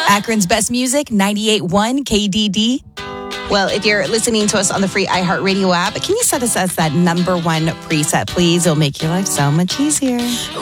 Akron's best music, 98.1 KDD. Well, if you're listening to us on the free iHeartRadio app, can you set us as that number one preset, please? It'll make your life so much easier.